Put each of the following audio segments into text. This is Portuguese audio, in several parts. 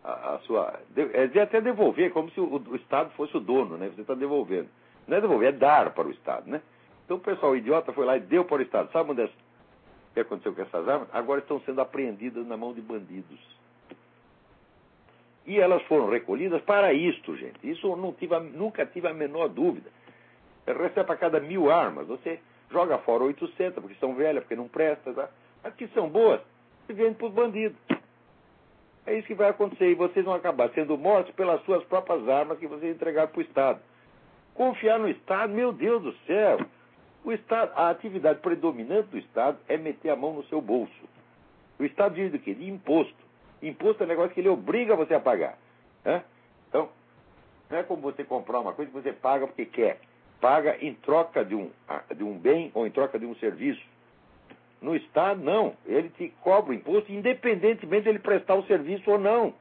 a sua... É até devolver, como se o Estado fosse o dono, né? Você está devolvendo. Não é devolver, é dar para o Estado, né? Então o pessoal idiota foi lá e deu para o Estado. Sabe o que aconteceu com essas armas? Agora estão sendo apreendidas na mão de bandidos. E elas foram recolhidas para isto, gente. Isso eu nunca tive a menor dúvida. Recebe para cada 1000 armas. Você joga fora 800, porque são velhas, porque não prestam. Tá? As que são boas, se vende para os bandidos. É isso que vai acontecer. E vocês vão acabar sendo mortos pelas suas próprias armas que vocês entregaram para o Estado. Confiar no Estado, meu Deus do céu. O Estado, a atividade predominante do Estado é meter a mão no seu bolso. O Estado vive do quê? De imposto. Imposto é um negócio que ele obriga você a pagar. Né? Então, não é como você comprar uma coisa que você paga porque quer. Paga em troca de um bem ou em troca de um serviço. No Estado, não. Ele te cobra o imposto independentemente de ele prestar o serviço ou não.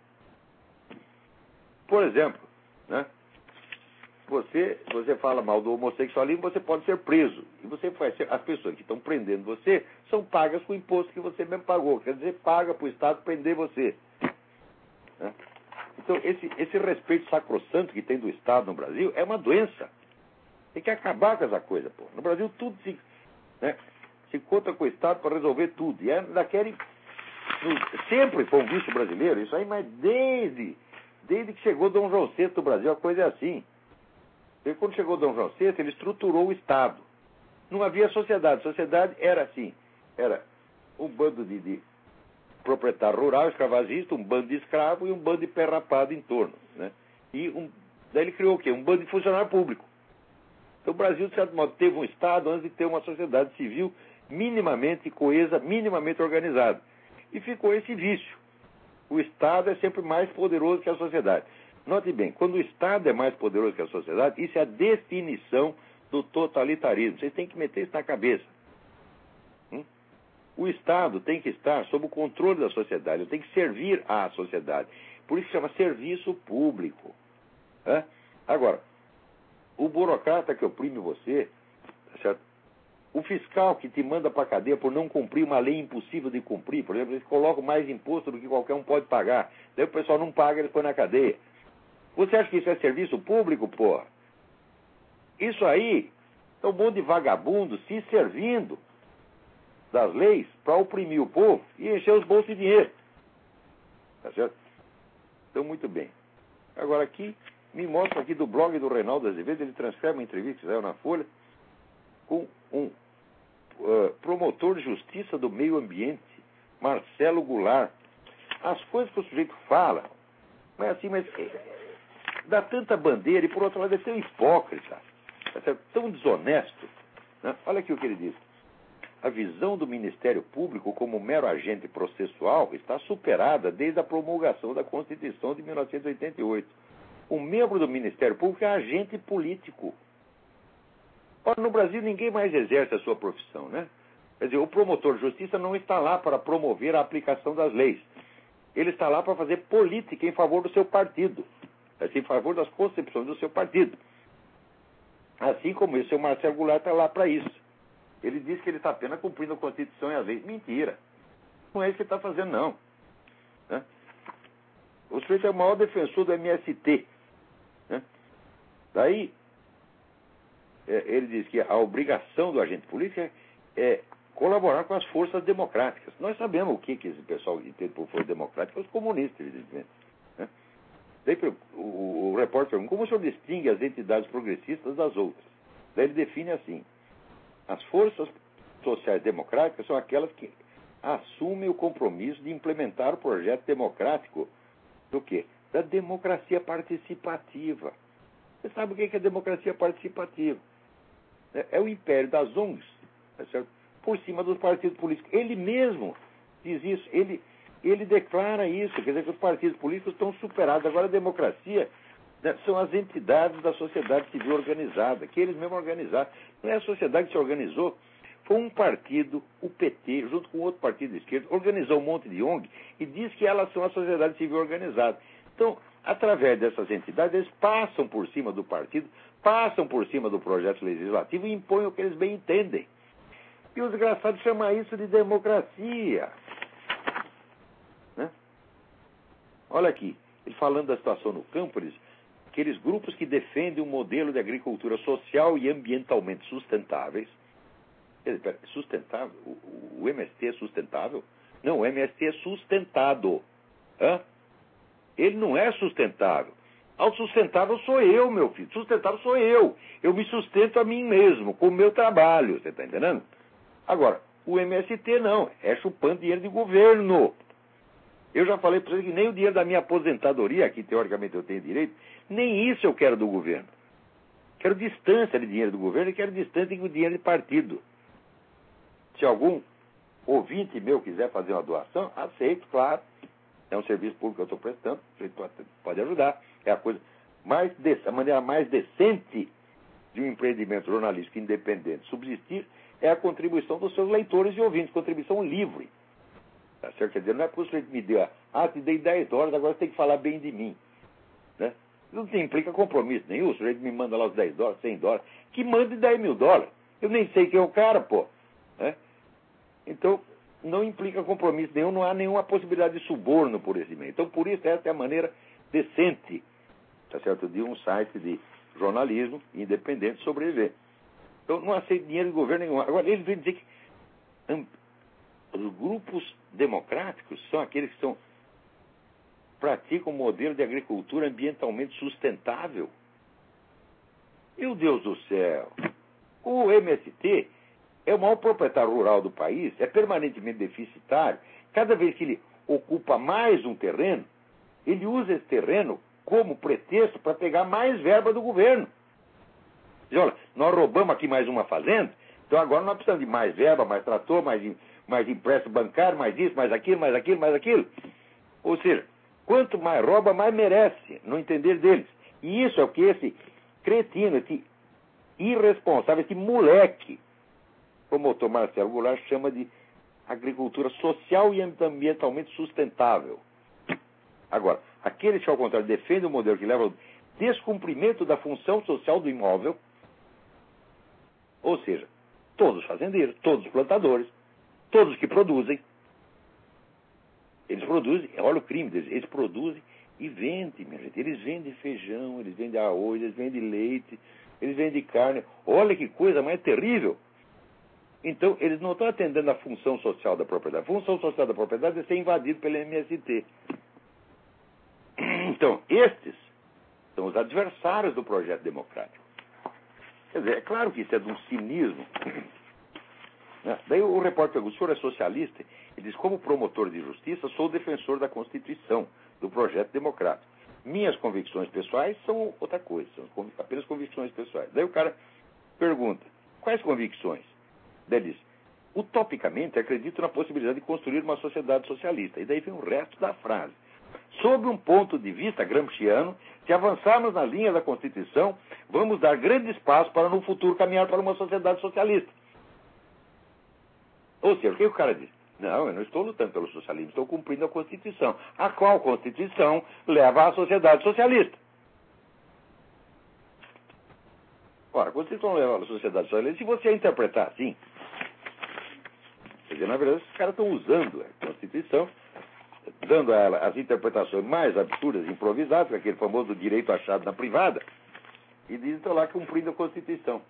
Por exemplo, né? Você fala mal do homossexualismo, você pode ser preso. E as pessoas que estão prendendo você são pagas com o imposto que você mesmo pagou. Quer dizer, paga para o Estado prender você. Né? Então, esse respeito sacrossanto que tem do Estado no Brasil é uma doença. Tem que acabar com essa coisa, pô. No Brasil, tudo se conta com o Estado para resolver tudo. E ainda querem... Sempre foi um vício brasileiro, isso aí, mas desde que chegou Dom João VI do Brasil, a coisa é assim. E quando chegou Dom João VI, ele estruturou o Estado. Não havia sociedade. A sociedade era assim. Era um bando de proprietário rural, escravagista, um bando de escravo e um bando de pé rapado em torno. Né? Daí ele criou o quê? Um bando de funcionário público. Então o Brasil, de certo modo, teve um Estado antes de ter uma sociedade civil minimamente coesa, minimamente organizada. E ficou esse vício. O Estado é sempre mais poderoso que a sociedade. Note bem, quando o Estado é mais poderoso que a sociedade, isso é a definição do totalitarismo. Vocês têm que meter isso na cabeça. O Estado tem que estar sob o controle da sociedade, ele tem que servir à sociedade. Por isso chama serviço público. Né? Agora, o burocrata que oprime você, certo? O fiscal que te manda para a cadeia por não cumprir uma lei impossível de cumprir, por exemplo, eles colocam mais imposto do que qualquer um pode pagar. Daí o pessoal não paga, eles põem na cadeia. Você acha que isso é serviço público, porra? Isso aí é um monte de vagabundo se servindo das leis para oprimir o povo e encher os bolsos de dinheiro. Tá certo? Então, muito bem. Agora aqui, me mostra aqui do blog do Reinaldo Azevedo, ele transcreve uma entrevista que saiu na Folha com um promotor de justiça do meio ambiente, Marcelo Goulart. As coisas que o sujeito fala, não é assim, mas dá tanta bandeira e, por outro lado, é tão hipócrita, é tão desonesto. Né? Olha aqui o que ele diz. A visão do Ministério Público como mero agente processual está superada desde a promulgação da Constituição de 1988. O membro do Ministério Público é agente político. Ora, no Brasil, ninguém mais exerce a sua profissão, né? Quer dizer, o promotor de justiça não está lá para promover a aplicação das leis. Ele está lá para fazer política em favor do seu partido. Em favor das concepções do seu partido. Assim como esse seu Marcelo Goulart está lá para isso. Ele diz que ele está apenas cumprindo a Constituição e as leis. Mentira. Não é isso que ele está fazendo, não. Né? O sujeito é o maior defensor do MST. Né? Daí, ele diz que a obrigação do agente político é colaborar com as forças democráticas. Nós sabemos o que esse pessoal entende por força democrática, os comunistas, evidentemente. Né? Daí o repórter pergunta, como o senhor distingue as entidades progressistas das outras? Daí ele define assim, as forças sociais democráticas são aquelas que assumem o compromisso de implementar o projeto democrático do quê? Da democracia participativa. Você sabe o que é democracia participativa? É o império das ONGs, tá certo? Por cima dos partidos políticos. Ele mesmo diz isso, ele declara isso, quer dizer que os partidos políticos estão superados. Agora a democracia, né, são as entidades da sociedade civil organizada, que eles mesmos organizaram. Não é a sociedade que se organizou, foi um partido, o PT, junto com outro partido de esquerda, organizou um monte de ONG e diz que elas são a sociedade civil organizada. Então, através dessas entidades, eles passam por cima do partido, passam por cima do projeto legislativo e impõem o que eles bem entendem. E os desgraçados chamam isso de democracia. Né? Olha aqui. ele falando da situação no campo, aqueles grupos que defendem um modelo de agricultura social e ambientalmente sustentáveis. Quer dizer, sustentável? O MST é sustentável? Não, o MST é sustentado. Hã? Ele não é sustentável. Autossustentável sou eu, meu filho. Sustentável sou eu. Eu me sustento a mim mesmo, com o meu trabalho. Você está entendendo? Agora, o MST não. É chupando dinheiro de governo. Eu já falei para vocês que nem o dinheiro da minha aposentadoria, que teoricamente eu tenho direito, nem isso eu quero do governo. Quero distância de dinheiro do governo e quero distância de dinheiro de partido. Se algum ouvinte meu quiser fazer uma doação, aceito, claro. É um serviço público que eu estou prestando, pode ajudar. É a maneira mais decente de um empreendimento jornalístico independente subsistir é a contribuição dos seus leitores e ouvintes, contribuição livre. Tá certo? Quer dizer, não é porque o sujeito me deu, te dei $10, agora você tem que falar bem de mim. Né? Não implica compromisso nenhum, o sujeito me manda lá os $10, $100, que mande $10 mil. Eu nem sei quem é o cara, pô. Né? Então, não implica compromisso nenhum, não há nenhuma possibilidade de suborno por esse meio. Então, por isso, essa é a maneira decente, tá certo, de um site de jornalismo independente sobreviver. Então, não aceito dinheiro de governo nenhum. Agora, eles vêm dizer que os grupos democráticos são aqueles que praticam um modelo de agricultura ambientalmente sustentável. Meu Deus do céu! O MST é o maior proprietário rural do país, é permanentemente deficitário. Cada vez que ele ocupa mais um terreno, ele usa esse terreno como pretexto para pegar mais verba do governo. Diz, olha, nós roubamos aqui mais uma fazenda, então agora nós precisamos de mais verba, mais trator, mais empréstimo bancário, mais isso, mais aquilo, mais aquilo, mais aquilo. Ou seja, quanto mais rouba, mais merece, no entender deles. E isso é o que esse cretino, esse irresponsável, esse moleque, promotor Marcelo Goulart, chama de agricultura social e ambientalmente sustentável. Agora, aqueles que, ao contrário, defendem um modelo que leva ao descumprimento da função social do imóvel, ou seja, todos os fazendeiros, todos os plantadores, todos que produzem, eles produzem, olha o crime deles, eles produzem e vendem, minha gente. Eles vendem feijão, eles vendem arroz, eles vendem leite, eles vendem carne. Olha que coisa mais terrível. Então, eles não estão atendendo a função social da propriedade. A função social da propriedade é ser invadido pelo MST. Então, estes são os adversários do projeto democrático. Quer dizer, é claro que isso é de um cinismo. Né? Daí o repórter pergunta, o senhor é socialista? Ele diz, como promotor de justiça, sou defensor da Constituição, do projeto democrático. Minhas convicções pessoais são outra coisa, são apenas convicções pessoais. Daí o cara pergunta, quais convicções? Daí ele diz, utopicamente acredito na possibilidade de construir uma sociedade socialista. E daí vem o resto da frase. Sob um ponto de vista gramsciano, se avançarmos na linha da Constituição, vamos dar grande espaço para no futuro caminhar para uma sociedade socialista. Ou seja, o que o cara diz? Não, eu não estou lutando pelo socialismo, estou cumprindo a Constituição. A qual Constituição leva à sociedade socialista? Ora, a Constituição leva à sociedade socialista, se você a interpretar assim, quer dizer, na verdade, os caras estão usando a Constituição, dando a ela as interpretações mais absurdas, improvisadas, aquele famoso direito achado na privada, e dizem que estão lá cumprindo a Constituição.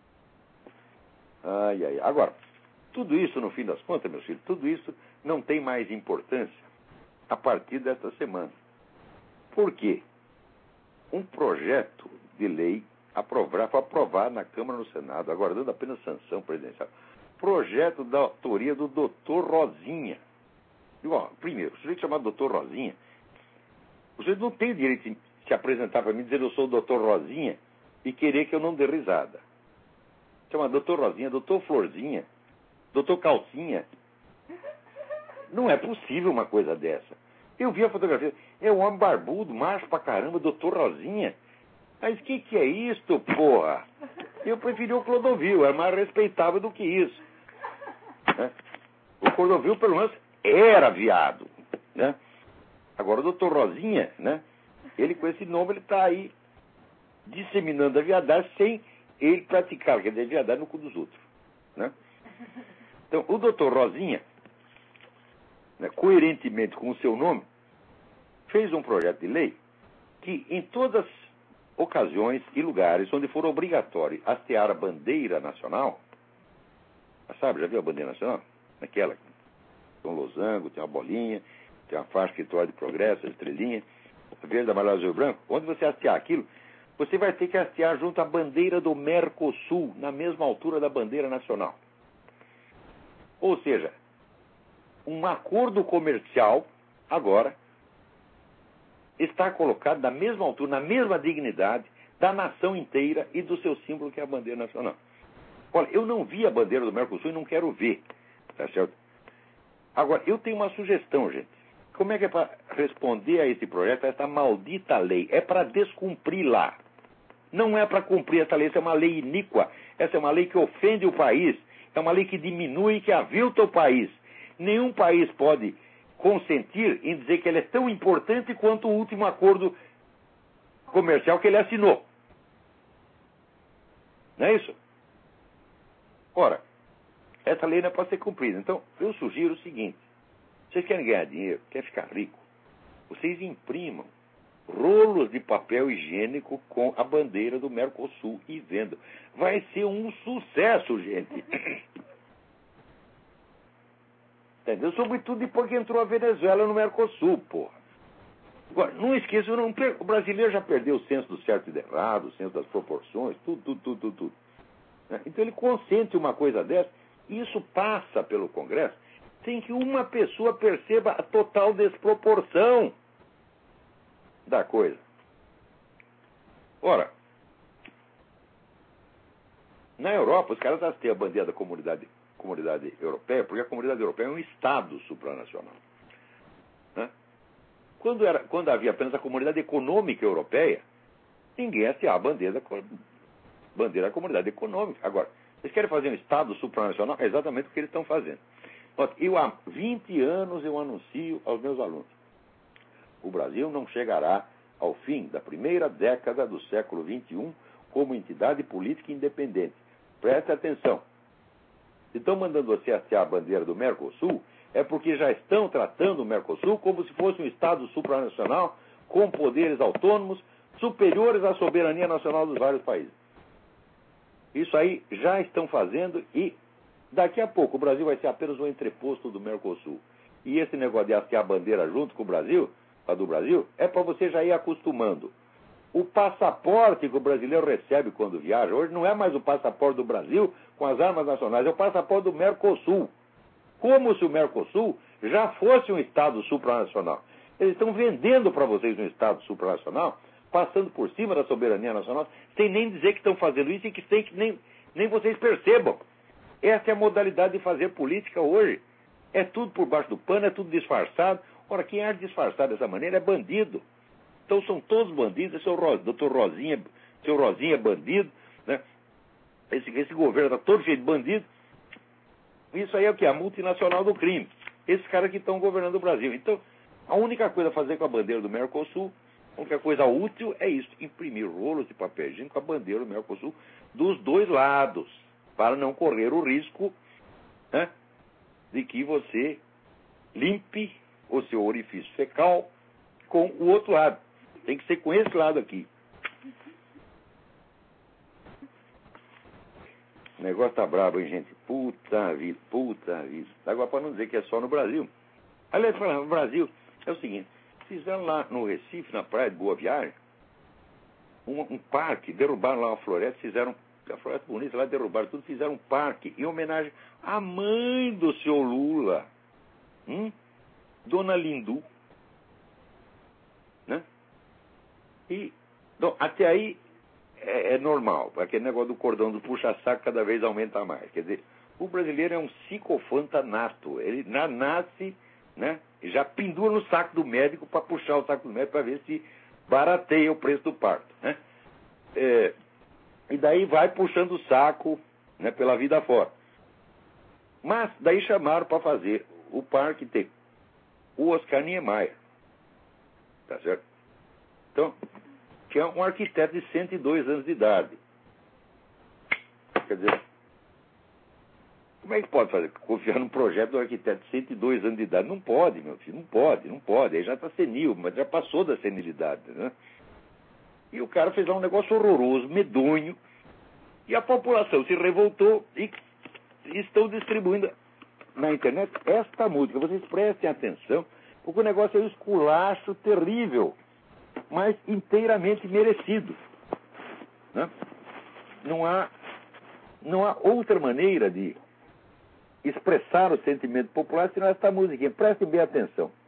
Ai, ai. Agora, tudo isso, no fim das contas, meus filhos, tudo isso não tem mais importância a partir desta semana. Por quê? Um projeto de lei foi aprovado na Câmara e no Senado, aguardando apenas sanção presidencial. Projeto da autoria do Dr. Rosinha. E, ó, primeiro, o sujeito chamado Dr. Rosinha, o sujeito não tem o direito de se apresentar para mim e dizer eu sou o Dr. Rosinha e querer que eu não dê risada. Chama Dr. Rosinha, Dr. Florzinha, Dr. Calcinha. Não é possível uma coisa dessa. Eu vi a fotografia, é um homem barbudo, macho pra caramba, Dr. Rosinha. Mas que é isto, porra? Eu preferi o Clodovil, é mais respeitável do que isso. Né? O Clodovil, pelo menos, era viado. Né? Agora, o Dr. Rosinha, né? Ele com esse nome, ele está aí disseminando a viadagem sem ele praticar, quer dizer, a viadagem no cu dos outros. Né? Então, o Dr. Rosinha, né, coerentemente com o seu nome, fez um projeto de lei que, em todas as ocasiões e lugares onde for obrigatório hastear a bandeira nacional, sabe, já viu a bandeira nacional? Aquela, tem um losango, tem uma bolinha, tem uma faixa escritório de progresso, a estrelinha, verde, amarelo, azul e branco. Onde você hastear aquilo, você vai ter que hastear junto à bandeira do Mercosul, na mesma altura da bandeira nacional. Ou seja, um acordo comercial, agora, está colocado na mesma altura, na mesma dignidade da nação inteira e do seu símbolo, que é a bandeira nacional. Olha, eu não vi a bandeira do Mercosul e não quero ver, tá certo? Agora, eu tenho uma sugestão, gente. Como é que é para responder a esse projeto, a esta maldita lei? É para descumpri-la. Não é para cumprir essa lei, essa é uma lei iníqua. Essa é uma lei que ofende o país. É uma lei que diminui e que avilta o país. Nenhum país pode consentir em dizer que ele é tão importante quanto o último acordo comercial que ele assinou. Não é isso? Ora, essa lei não é para ser cumprida. Então, eu sugiro o seguinte. Vocês querem ganhar dinheiro, querem ficar rico, vocês imprimam rolos de papel higiênico com a bandeira do Mercosul e vendam. Vai ser um sucesso, gente. Entendeu? Sobretudo depois que entrou a Venezuela no Mercosul, porra. Agora, não esqueça, o brasileiro já perdeu o senso do certo e do errado, o senso das proporções, tudo. Então ele consente uma coisa dessa, e isso passa pelo Congresso, sem que uma pessoa perceba a total desproporção da coisa. Ora, na Europa, os caras têm a bandeira da comunidade europeia, porque a comunidade europeia é um Estado supranacional. Né? Quando havia apenas a comunidade econômica europeia, ninguém hasteava a bandeira da comunidade econômica. Agora, eles querem fazer um Estado supranacional? É exatamente o que eles estão fazendo. Eu há 20 anos eu anuncio aos meus alunos: o Brasil não chegará ao fim da primeira década do século XXI como entidade política independente. Preste atenção. Se estão mandando você hastear a bandeira do Mercosul, é porque já estão tratando o Mercosul como se fosse um Estado supranacional com poderes autônomos superiores à soberania nacional dos vários países. Isso aí já estão fazendo e daqui a pouco o Brasil vai ser apenas um entreposto do Mercosul. E esse negócio de hastear a bandeira junto com o Brasil, a do Brasil, é para você já ir acostumando. O passaporte que o brasileiro recebe quando viaja hoje não é mais o passaporte do Brasil com as armas nacionais, é o passaporte do Mercosul. Como se o Mercosul já fosse um Estado supranacional. Eles estão vendendo para vocês um Estado supranacional, passando por cima da soberania nacional, sem nem dizer que estão fazendo isso e que sem que nem vocês percebam. Essa é a modalidade de fazer política hoje. É tudo por baixo do pano, é tudo disfarçado. Ora, quem é disfarçado dessa maneira é bandido. Então são todos bandidos. Doutor Rosinha, seu Rosinha é bandido, né? Esse governo está todo cheio de bandido. Isso aí é o que? A multinacional do crime. Esses caras que estão governando o Brasil. Então, a única coisa a fazer com a bandeira do Mercosul, a única coisa útil é isso: imprimir rolos de papel higiênico com a bandeira do Mercosul dos dois lados, para não correr o risco, né, de que você limpe o seu orifício fecal com o outro lado. Tem que ser com esse lado aqui. O negócio tá brabo, hein, gente? Puta vida. Agora, para não dizer que é só no Brasil. Aliás, falando no Brasil, é o seguinte: fizeram lá no Recife, na praia de Boa Viagem, um parque, derrubaram lá uma floresta, fizeram a floresta bonita lá, derrubaram tudo, fizeram um parque em homenagem à mãe do seu Lula, Dona Lindu, né? E até aí é normal, aquele negócio do cordão do puxa-saco cada vez aumenta mais. Quer dizer, o brasileiro é um psicofanta nato. Ele nasce, né, e já pendura no saco do médico para puxar o saco do médico para ver se barateia o preço do parto, né? E daí vai puxando o saco, né, pela vida fora. Mas daí chamaram para fazer o parque ter o Oscar Niemeyer. Tá certo? Então, que é um arquiteto de 102 anos de idade. Quer dizer, Como é que pode fazer? Confiar num projeto do arquiteto de 102 anos de idade? Não pode, meu filho, não pode. Ele já está senil, mas já passou da senilidade, né? E o cara fez lá um negócio horroroso, medonho, e a população se revoltou e estão distribuindo na internet esta música. Vocês prestem atenção, porque o negócio é um esculacho terrível, mas inteiramente merecido, né? Não há outra maneira de expressar o sentimento popular senão esta musiquinha. Prestem bem atenção.